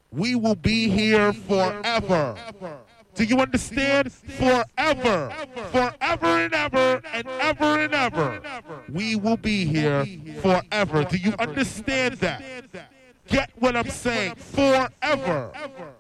We will be here forever. Do you understand? Forever. Forever and ever and ever and ever. We will be here forever. Do you understand that? Get what I'm saying? Forever.